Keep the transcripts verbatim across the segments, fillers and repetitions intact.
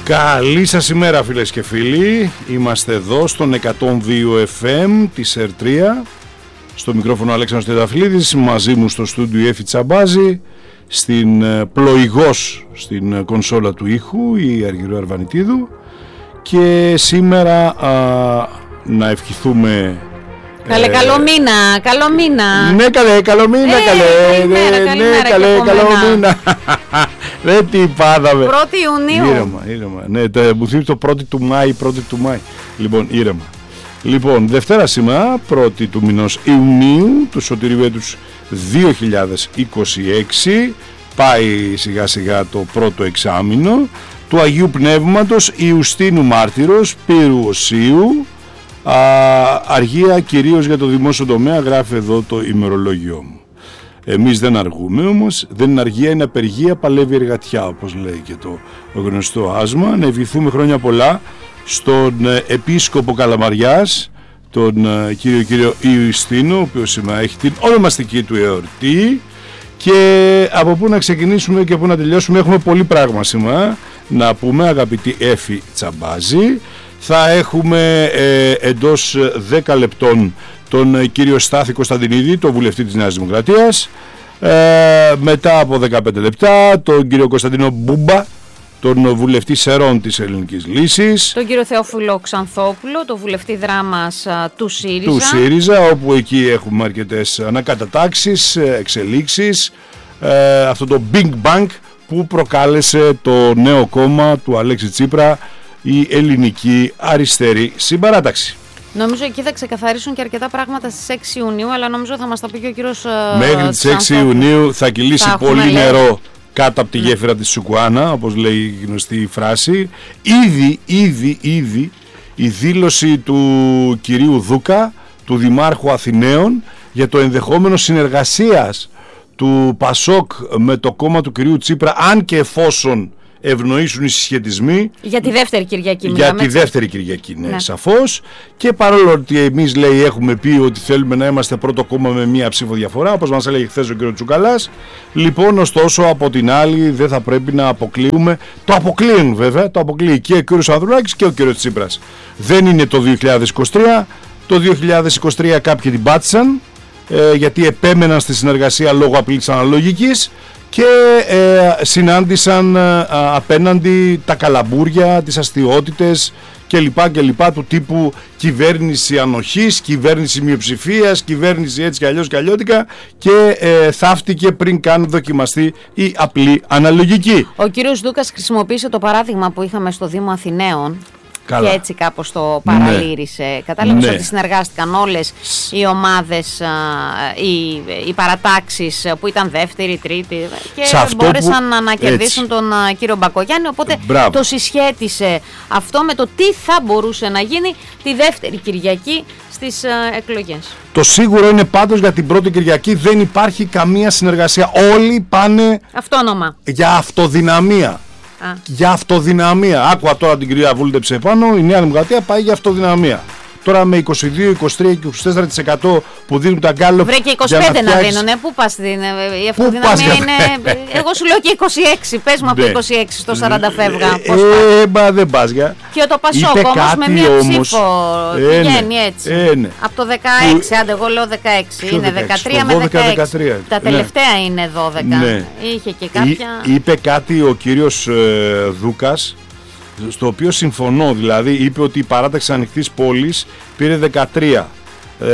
Καλή σας ημέρα φίλες και φίλοι. Είμαστε εδώ στον εκατόν δύο εφ εμ της ερ τρία. Στο μικρόφωνο Αλέξανδρος Τεταφυλλίδης. Μαζί μου στο στούντιο η Έφη Τσαμπάζη. Στην πλοηγός στην κονσόλα του ήχου η Αργυρού Αρβανιτίδου. Και σήμερα α, να ευχηθούμε... Καλέ, καλό μήνα, καλό μήνα. Ναι, καλέ, καλό μήνα, ε, καλέ. Καλημέρα, ναι, καλημέρα ναι, καλέ, καλό μήνα. Ρε τι πάθαμε. πρώτη Ιουνίου. Ήρεμα, ήρεμα. Ναι, το, μου θυμίζει το πρώτη του Μάη, πρώτη του Μάη. Λοιπόν, ήρεμα. Λοιπόν, Δευτέρα σήμερα, πρώτη του μηνός Ιουνίου, του Σωτηρίου έτους δύο χιλιάδες είκοσι έξι. Πάει σιγά σιγά το πρώτο εξάμηνο του Αγίου Πνεύματος Ιουστίνου Μάρτυρος Πύρου Οσίου. Α, αργία κυρίως για το δημόσιο τομέα, γράφει εδώ το ημερολόγιό μου. Εμείς δεν αργούμε όμως, δεν είναι αργία, είναι απεργία, παλεύει εργατιά, όπως λέει και το γνωστό άσμα. Να ευχηθούμε χρόνια πολλά στον ε, επίσκοπο Καλαμαριάς, τον ε, κύριο κύριο Ιουστίνο, ο οποίος σήμερα έχει την ονομαστική του εορτή. Και από πού να ξεκινήσουμε και πού να τελειώσουμε, έχουμε πολύ πράγμα σήμερα να πούμε, αγαπητή Έφη Τσαμπάζη. Θα έχουμε ε, εντός δέκα λεπτών τον ε, κύριο Στάθη Κωνσταντινίδη, τον βουλευτή της Νέας Δημοκρατίας. Ε, μετά από δεκαπέντε λεπτά τον κύριο Κωνσταντίνο Μπούμπα, τον βουλευτή Σερών της Ελληνικής Λύσης. Τον κύριο Θεόφιλο Ξανθόπουλο, τον βουλευτή δράμας α, του ΣΥΡΙΖΑ. Του ΣΥΡΙΖΑ, όπου εκεί έχουμε αρκετές ανακατατάξεις, εξελίξεις. Ε, αυτό το Big Bang που προκάλεσε το νέο κόμμα του Αλέξη Τσίπρα, η Ελληνική Αριστερή Συμπαράταξη. Νομίζω εκεί θα ξεκαθαρίσουν και αρκετά πράγματα στις έξι Ιουνίου, αλλά νομίζω θα μας τα πει και ο κύριος uh, Μέχρι τις έξι Ιουνίου θα κυλήσει θα πολύ νερό κάτω από τη ναι. γέφυρα της Σουκουάνα, όπως λέει η γνωστή φράση. Ήδη, ήδη, ήδη η δήλωση του κυρίου Δούκα, του Δημάρχου Αθηναίων, για το ενδεχόμενο συνεργασίας του Πασόκ με το κόμμα του κυρίου Τσίπρα, αν και εφόσον ευνοήσουν οι συσχετισμοί. Για τη δεύτερη Κυριακή. Για τη έτσι. δεύτερη Κυριακή, ναι, ναι, σαφώς. Και παρόλο ότι εμείς, λέει, έχουμε πει ότι θέλουμε να είμαστε πρώτο κόμμα με μία ψήφο διαφορά, όπως μας έλεγε χθες ο κ. Τσουκαλάς, λοιπόν, ωστόσο, από την άλλη, δεν θα πρέπει να αποκλείουμε. Το αποκλείουν, βέβαια, το αποκλείει και ο κ. Ανδρουλάκης και ο κ. Τσίπρας. Δεν είναι το δύο χιλιάδες είκοσι τρία. Το δύο χιλιάδες είκοσι τρία κάποιοι την πάτησαν, ε, γιατί επέμεναν στη συνεργασία λόγω απλής αναλογικής. Και ε, συνάντησαν ε, απέναντι τα καλαμπούρια, τις αστιότητες και λοιπά και λοιπά, του τύπου κυβέρνηση ανοχής, κυβέρνηση μειοψηφίας, κυβέρνηση έτσι και αλλιώς και αλλιώτικα, και ε, θαύτηκε πριν καν δοκιμαστεί η απλή αναλογική. Ο κύριος Δούκας χρησιμοποίησε το παράδειγμα που είχαμε στο Δήμο Αθηναίων. Καλά. Και έτσι κάπως το παραλύρισε. Ναι. Κατάλαβες ναι. ότι συνεργάστηκαν όλες οι ομάδες, οι, οι παρατάξεις που ήταν δεύτερη, τρίτη, και μπόρεσαν που... να κερδίσουν έτσι. τον κύριο Μπακογιάννη. Οπότε Μπράβο. το συσχέτισε αυτό με το τι θα μπορούσε να γίνει τη δεύτερη Κυριακή στις εκλογές. Το σίγουρο είναι πάντως για την πρώτη Κυριακή δεν υπάρχει καμία συνεργασία. Όλοι πάνε αυτόνομα για αυτοδυναμία. Α. Για αυτοδυναμία. Άκουα τώρα την κυρία βούλτεψε επάνω. Η Νέα Δημοκρατία πάει για αυτοδυναμία. Τώρα με είκοσι δύο, είκοσι τρία και είκοσι τέσσερα τοις εκατό που δίνουν τα γκάλωπ. Βρε και είκοσι πέντε να, να δίνουν. Πού πας την. Η αυτοδυναμία είναι. Εγώ σου λέω και είκοσι έξι. Πες μου από το είκοσι έξι στο σαράντα φεύγα. Ε, μα δεν πας για. Και το Πασόκ όμως με μία ψήφο πηγαίνει έτσι. Από το δεκαέξι, άντε εγώ λέω δεκαέξι. Είναι δεκατρία με δεκαέξι. Τα τελευταία είναι δώδεκα. Είχε και κάποια. Είπε κάτι ο κύριος Δούκας, στο οποίο συμφωνώ, δηλαδή είπε ότι η παράταξη ανοιχτής πόλης πήρε δεκατρία, ε,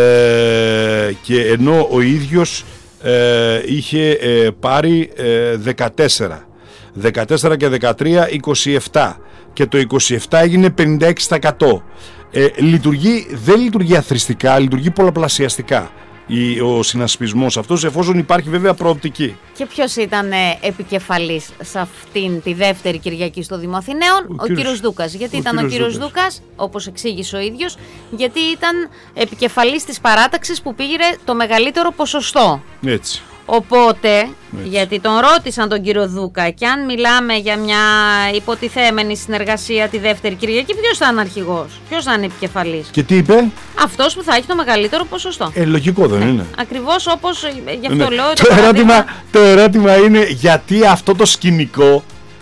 και ενώ ο ίδιος ε, είχε ε, πάρει ε, δεκατέσσερα δεκατέσσερα και δεκατρία, είκοσι επτά, και το είκοσι επτά έγινε πενήντα έξι τοις εκατό. ε, λειτουργεί, δεν λειτουργεί αθροιστικά, λειτουργεί πολλαπλασιαστικά ο συνασπισμός αυτός, εφόσον υπάρχει βέβαια προοπτική. Και ποιος ήταν επικεφαλής σε αυτήν τη δεύτερη Κυριακή στο Δήμο Αθηναίων? Ο, ο κύριος, κύριος Δούκας. Γιατί ο ήταν κύριος ο κύριος Δούκας, Δούκας, όπως εξήγησε ο ίδιος, γιατί ήταν επικεφαλής της παράταξης που πήρε το μεγαλύτερο ποσοστό. Έτσι. Οπότε, έτσι. γιατί τον ρώτησαν τον κύριο Δούκα, και αν μιλάμε για μια υποτιθέμενη συνεργασία τη δεύτερη Κυριακή, ποιος θα είναι αρχηγός, ποιος θα είναι επικεφαλής? Και τι είπε? Αυτός που θα έχει το μεγαλύτερο ποσοστό. Ε, λογικό δεν ναι. είναι? Ακριβώς όπως, γι' αυτό ναι. λέω. Το, το, ερώτημα, το ερώτημα είναι γιατί αυτό το σκηνικό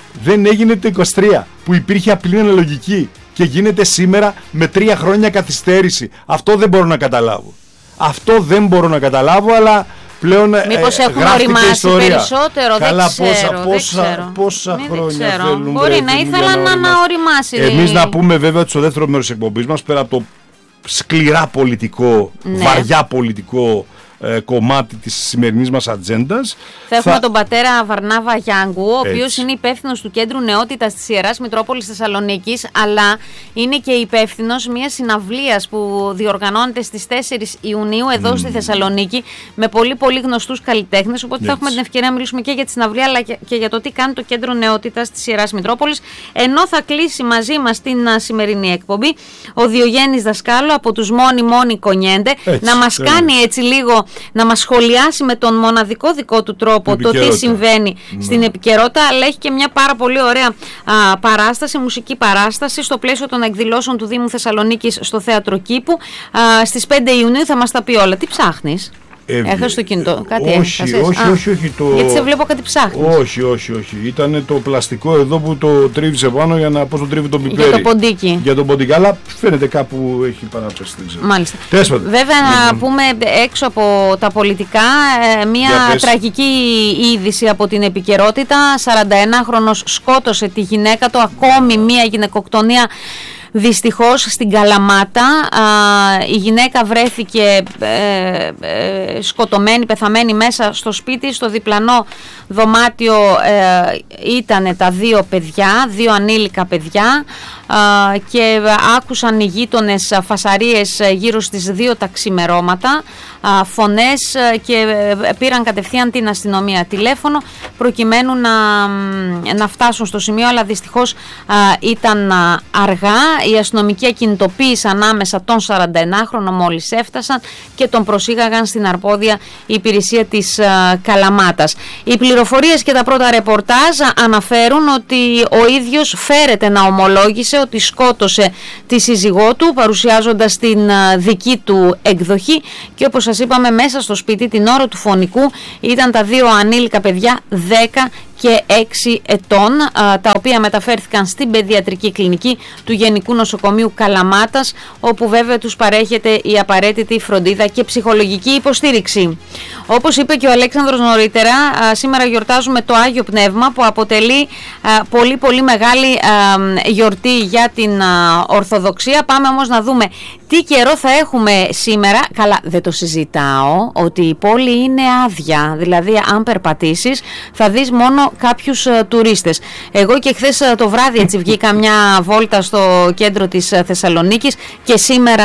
δεν έγινε το είκοσι τρία που υπήρχε απλή αναλογική και γίνεται σήμερα με τρία χρόνια καθυστέρηση? Αυτό δεν μπορώ να καταλάβω. Αυτό δεν μπορώ να καταλάβω, αλλά πλέον μήπως ε, έχουν οριμάσει περισσότερο? Καλά, δεν ξέρω, πόσα, πόσα, δεν ξέρω. πόσα Μην χρόνια ξέρω. θέλουν. Μπορεί ρε, να ήθελαν να αναοριμάσει. Εμείς να πούμε βέβαια ότι στο δεύτερο μέρος της εκπομπής μας, πέρα από το σκληρά πολιτικό, ναι. βαριά πολιτικό ε, κομμάτι της σημερινής μας ατζέντας, θα έχουμε θα... τον πατέρα Βαρνάβα Γιάνγκου, ο οποίος είναι υπεύθυνος του Κέντρου Νεότητας της Ιεράς Μητρόπολης Θεσσαλονίκης, αλλά είναι και υπεύθυνος μιας συναυλίας που διοργανώνεται στις τέσσερις Ιουνίου εδώ mm. στη Θεσσαλονίκη, με πολύ πολύ γνωστούς καλλιτέχνες, οπότε έτσι. Θα έχουμε την ευκαιρία να μιλήσουμε και για τη συναυλία, αλλά και για το τι κάνει το Κέντρο Νεότητας της Ιεράς Μητρόπολης, ενώ θα κλείσει μαζί μας την σημερινή εκπομπή ο Διογέννης Δασκάλου από τους Μόνοι Μόνοι Κονιέντε, να μας έτσι. κάνει έτσι λίγο, να μας σχολιάσει με τον μοναδικό δικό του τρόπο το τι συμβαίνει ναι. στην επικαιρότητα, αλλά έχει και μια πάρα πολύ ωραία α, παράσταση, μουσική παράσταση στο πλαίσιο των εκδηλώσεων του Δήμου Θεσσαλονίκης στο Θέατρο Κήπου. Α, στις πέντε Ιουνίου θα μας τα πει όλα. Τι ψάχνεις? Έχασε το κινητό, κάτι όχι, όχι, όχι, όχι, όχι, το... Γιατί σε βλέπω κάτι ψάχνεις. Όχι, όχι, όχι. Ήταν το πλαστικό εδώ που το τρίβησε πάνω για να, πώς το τρίβει το πιπέρι. Για το ποντίκι. Για το ποντίκι, αλλά φαίνεται κάπου έχει παράπτωση. Μάλιστα. Τέσπατε. Βέβαια να πούμε έξω από τα πολιτικά μια τραγική είδηση από την επικαιρότητα. σαρανταενάχρονος σκότωσε τη γυναίκα του, ακόμη μια γυναικοκτονία. Δυστυχώς στην Καλαμάτα α, η γυναίκα βρέθηκε ε, ε, σκοτωμένη, πεθαμένη μέσα στο σπίτι. Στο διπλανό δωμάτιο ε, ήταν τα δύο παιδιά, δύο ανήλικα παιδιά, α, και άκουσαν οι γείτονες φασαρίες γύρω στις δύο τα ξημερώματα, α, φωνές, και πήραν κατευθείαν την αστυνομία τηλέφωνο προκειμένου να, να φτάσουν στο σημείο, αλλά δυστυχώς α, ήταν αργά. Οι αστυνομικοί ακινητοποίησαν άμεσα τον σαρανταενάχρονο μόλις έφτασαν και τον προσήγαγαν στην αρμόδια υπηρεσία της uh, Καλαμάτας. Οι πληροφορίες και τα πρώτα ρεπορτάζ αναφέρουν ότι ο ίδιος φέρεται να ομολόγησε ότι σκότωσε τη σύζυγό του, παρουσιάζοντας την uh, δική του εκδοχή, και όπως σας είπαμε, μέσα στο σπίτι την ώρα του φωνικού ήταν τα δύο ανήλικα παιδιά δέκα και έξι ετών, τα οποία μεταφέρθηκαν στην παιδιατρική κλινική του Γενικού Νοσοκομείου Καλαμάτας, όπου βέβαια τους παρέχεται η απαραίτητη φροντίδα και ψυχολογική υποστήριξη. Όπως είπε και ο Αλέξανδρος νωρίτερα, σήμερα γιορτάζουμε το Άγιο Πνεύμα, που αποτελεί πολύ πολύ μεγάλη γιορτή για την Ορθοδοξία. Πάμε όμως να δούμε τι καιρό θα έχουμε σήμερα. Καλά, δεν το συζητάω ότι η πόλη είναι άδεια, δηλαδή αν περπατήσεις θα δεις μόνο κάποιους uh, τουρίστες. Εγώ και χθες uh, το βράδυ έτσι βγήκα μια βόλτα στο κέντρο της uh, Θεσσαλονίκης, και σήμερα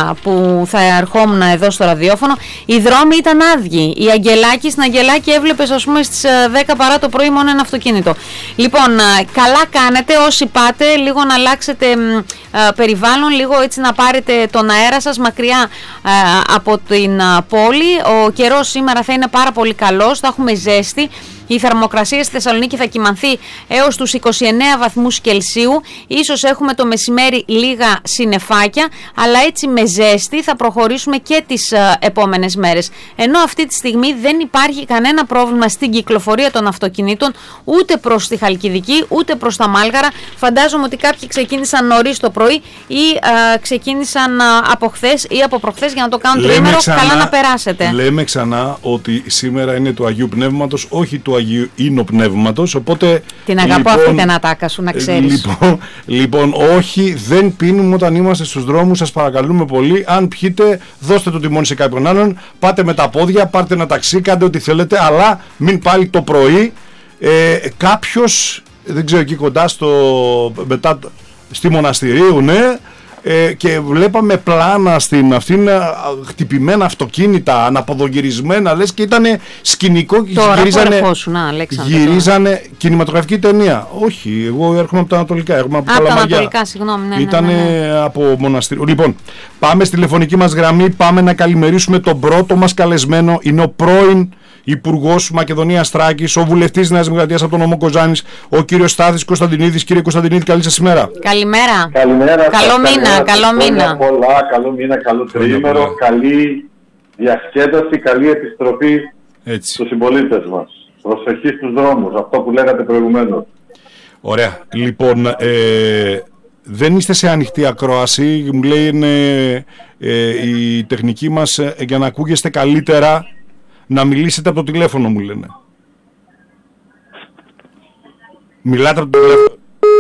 που θα ερχόμουν εδώ στο ραδιόφωνο οι δρόμοι ήταν άδειοι. Η Αγγελάκη, στην Αγγελάκη έβλεπες ας πούμε στις uh, δέκα παρά το πρωί μόνο ένα αυτοκίνητο. Λοιπόν, uh, καλά κάνετε όσοι πάτε λίγο να αλλάξετε uh, περιβάλλον, λίγο έτσι να πάρετε τον αέρα σας μακριά uh, από την uh, πόλη. Ο καιρός σήμερα θα είναι πάρα πολύ καλός, θα έχουμε ζέστη. Η θερμοκρασία στη Θεσσαλονίκη θα κυμανθεί έως τους είκοσι εννέα βαθμούς Κελσίου. Ίσως έχουμε το μεσημέρι λίγα συννεφάκια, αλλά έτσι με ζέστη θα προχωρήσουμε και τις uh, επόμενες μέρες. Ενώ αυτή τη στιγμή δεν υπάρχει κανένα πρόβλημα στην κυκλοφορία των αυτοκινήτων, ούτε προς τη Χαλκιδική, ούτε προς τα Μάλγαρα. Φαντάζομαι ότι κάποιοι ξεκίνησαν νωρίς το πρωί ή uh, ξεκίνησαν uh, από χθες ή από προχθές για να το κάνουν τριήμερο. Καλά να περάσετε. Λέμε ξανά ότι σήμερα είναι του Αγίου Πνεύματος, όχι του Αγίου Ίνο Πνεύματος, οπότε... Την αγαπώ λοιπόν, αυτή την ατάκα σου, να ξέρεις. Λοιπόν, λοιπόν, όχι, δεν πίνουμε όταν είμαστε στους δρόμους, σας παρακαλούμε πολύ. Αν πιείτε, δώστε το τιμόνι σε κάποιον άλλον, πάτε με τα πόδια, πάρτε ένα ταξί, κάντε ό,τι θέλετε, αλλά μην πάλι το πρωί ε, κάποιος, δεν ξέρω, εκεί κοντά στο, μετά, στη Μοναστηρίου, ναι, Ε, και βλέπαμε πλάνα στην αυτήν, χτυπημένα αυτοκίνητα, αναποδογυρισμένα, λες και ήταν σκηνικό και τώρα γυρίζανε, σου, να, γυρίζανε τώρα. Κινηματογραφική ταινία. Όχι, εγώ έρχομαι από τα Ανατολικά, έρχομαι από, από τα Ανατολικά, συγγνώμη. Ναι, ήτανε ναι, ναι, ναι. από μοναστήριο. Λοιπόν, πάμε στη τηλεφωνική μας γραμμή, πάμε να καλημερίσουμε τον πρώτο μας καλεσμένο. Είναι ο πρώην Υπουργός Μακεδονίας Θράκης, ο βουλευτής Νέας Δημοκρατίας από τον νομό Κοζάνης, ο κύριος Στάθης Κωνσταντινίδης. Κύριε Κωνσταντινίδη, καλή σας ημέρα. Καλημέρα. Καλημέρα. Καλό μήνα. Καλό μήνα. Πολλά, καλό μήνα, καλό τριήμερο, καλή διασκέδαση, καλή επιστροφή στους συμπολίτες μας. Προσοχή στους δρόμους, αυτό που λέγατε προηγουμένως. Ωραία. Λοιπόν, ε, δεν είστε σε ανοιχτή ακρόαση. Μου λέει είναι, ε, η τεχνική μας ε, για να ακούγεστε καλύτερα να μιλήσετε από το τηλέφωνο, μου λένε. Μιλάτε από το τηλέφωνο.